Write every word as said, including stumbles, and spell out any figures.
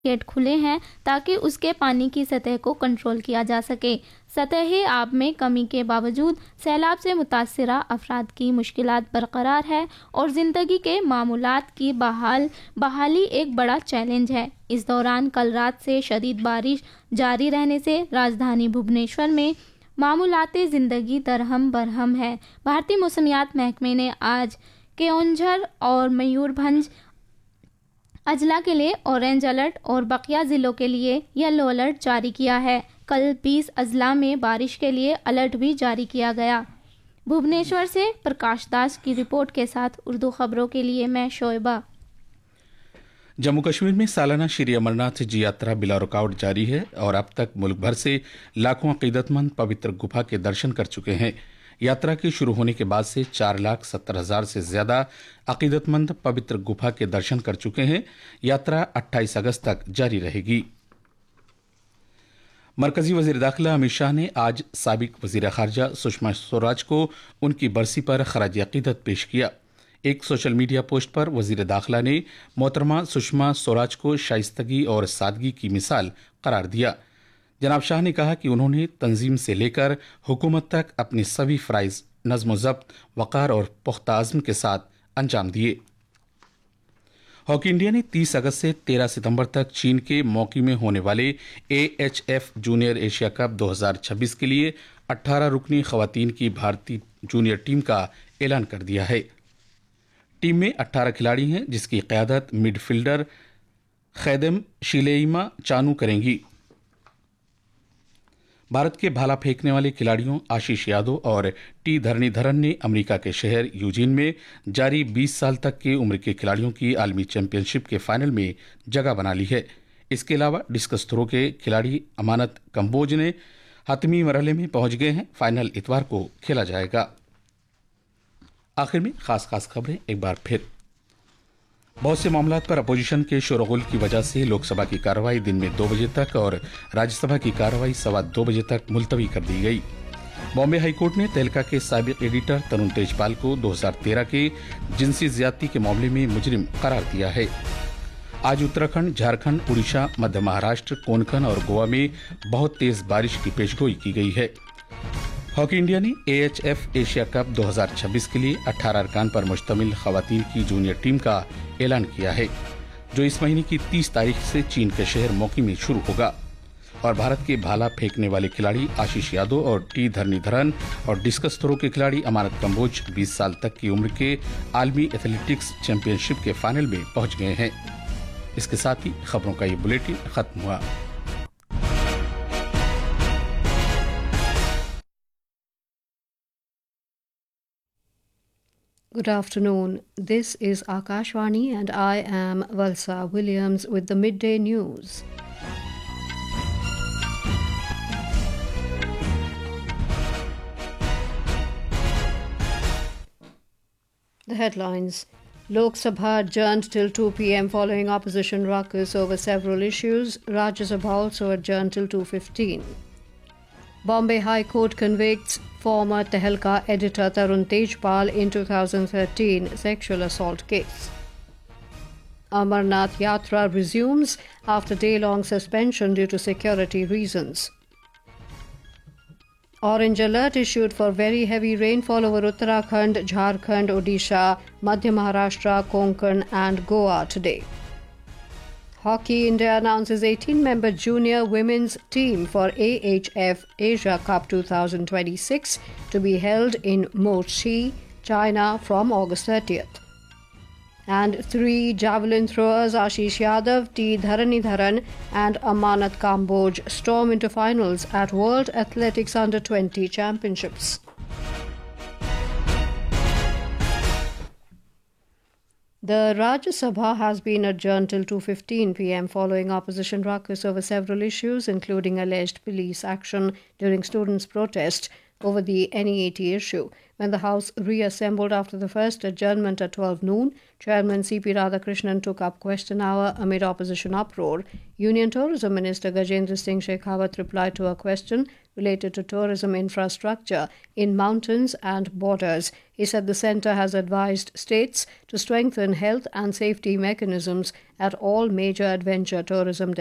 Gate खुले हैं ताकि उसके पानी की सतह को कंट्रोल किया जा सके। सतही आब में कमी के बावजूद सैलाब से मुतासरा अफराद की मुश्किलात बरकरार है और ज़िंदगी के मामूलात की बहाल बहाली एक बड़ा चैलेंज है। इस दौरान कल रात से शदीद बारिश जारी रहने से राजधानी भुवनेश्वर में मामूलाते ज़िंदगी दरहम बरहम है। भारतीय मौसमियात महकमे ने आज केओंझर और मयूरभंज अजला के लिए ऑरेंज अलर्ट और बकिया ज़िलों के लिए येलो अलर्ट जारी किया है। कल बीस अजला में बारिश के लिए अलर्ट भी जारी किया गया। भुवनेश्वर से प्रकाश दास की रिपोर्ट के साथ उर्दू खबरों के लिए मैं शोएबा। जम्मू कश्मीर में सालाना श्री अमरनाथ जी यात्रा बिला रुकावट जारी है और अब तक मुल्क भर से लाखों अकीदतमंद पवित्र गुफा के दर्शन कर चुके हैं। यात्रा के शुरू होने के बाद से चार लाख सत्तर हजार से ज्यादा अकीदतमंद पवित्र गुफा के दर्शन कर चुके हैं। यात्रा अट्ठाईस अगस्त तक जारी रहेगी। मरकजी वजीर दाखिला अमित शाह ने आज साबिक वजीर खारजा सुषमा स्वराज को उनकी बरसी पर खराज अकीदत पेश किया। एक सोशल मीडिया पोस्ट पर वजीर दाखिला ने मोहतरमा सुषमा स्वराज को शाइस्तगी और सादगी की मिसाल करार दिया। जनाब शाह ने कहा कि उन्होंने तंजीम से लेकर हुकूमत तक अपनी सभी फ़राइज़ नज़्म ज़ब्त, वक़ार और पुख्ता अज़्म के साथ अंजाम दिए। हॉकी इंडिया ने तीस अगस्त से तेरह सितंबर तक चीन के मौकी में होने वाले A H F junior Asia cup दो हज़ार छब्बीस के लिए अठारह रुकनी खवातीन की भारतीय जूनियर टीम का ऐलान कर दिया है। टीम में अठारह खिलाड़ी हैं, जिसकी क़यादत मिडफील्डर खैदम शिलेइमा चानू करेंगी। भारत के भाला फेंकने वाले खिलाड़ियों आशीष यादव और टी धरणीधरन ने अमेरिका के शहर यूजीन में जारी बीस साल तक की उम्र के खिलाड़ियों की आलमी चैंपियनशिप के फाइनल में जगह बना ली है। इसके अलावा डिस्कस थ्रो के खिलाड़ी अमानत कंबोज ने हतमी मरहले में पहुंच गए हैं। फाइनल इतवार को खेला जाएगा। आखिर में खास खास खबरें एक बार फिर। बहुत से मामलात पर अपोजिशन के शोरगुल की वजह से लोकसभा की कार्रवाई दिन में दो बजे तक और राज्यसभा की कार्रवाई सवा दो बजे तक मुलतवी कर दी गई। बॉम्बे हाईकोर्ट ने तहलका के साबिक एडिटर तरुण तेजपाल को दो हज़ार तेरह के जिनसी ज्यादती के मामले में मुजरिम करार दिया है। आज उत्तराखंड, झारखंड, उड़ीसा, मध्य महाराष्ट्र, कोंकण और गोवा में बहुत तेज बारिश की पेशगोई की गई है। हॉकी इंडिया ने A H F Asia cup दो हज़ार छब्बीस के लिए अठारह अरकान पर मुश्तमिल खवातीन की जूनियर टीम का ऐलान किया है, जो इस महीने की तीस तारीख से चीन के शहर मौकी में शुरू होगा। और भारत के भाला फेंकने वाले खिलाड़ी आशीष यादव और टी धरणीधरन और डिस्कस थ्रो के खिलाड़ी अमानत कंबोज बीस साल तक की उम्र के आलमी एथलेटिक्स चैंपियनशिप के फाइनल में पहुंच गए हैं। इसके साथ ही खबरों का ये बुलेटिन खत्म हुआ। Good afternoon. This is Akashvani and I am Valsa Williams with the midday news. The headlines. Lok Sabha adjourned till two p m following opposition ruckus over several issues. Rajya Sabha also adjourned till two fifteen. Bombay High Court convicts former Tehelka editor Tarun Tejpal in two thousand thirteen sexual assault case. Amarnath Yatra resumes after day-long suspension due to security reasons. Orange alert issued for very heavy rainfall over Uttarakhand, Jharkhand, Odisha, Madhya Maharashtra, Konkan and Goa today. Hockey India announces eighteen-member junior women's team for A H F Asia Cup twenty twenty-six to be held in Mochi, China from August thirtieth. And three javelin throwers Ashish Yadav, T Dharanidharan and Amanat Kamboj storm into finals at World Athletics Under twenty Championships. The Rajya Sabha has been adjourned till two fifteen p m following opposition ruckus over several issues, including alleged police action during students' protest over the N E A T issue. When the House reassembled after the first adjournment at twelve noon, Chairman C P Radhakrishnan took up question hour amid opposition uproar. Union Tourism Minister Gajendra Singh Shekhawat replied to a question related to tourism infrastructure in mountains and borders. He said the centre has advised states to strengthen health and safety mechanisms at all major adventure tourism